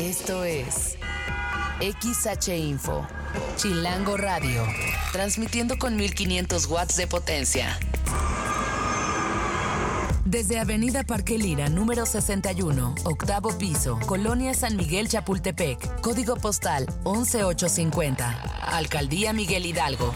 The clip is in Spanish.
Esto es XH Info, Chilango Radio, transmitiendo con 1500 watts de potencia. Desde Avenida Parque Lira, número 61, octavo piso, Colonia San Miguel, Chapultepec, código postal 11850, Alcaldía Miguel Hidalgo,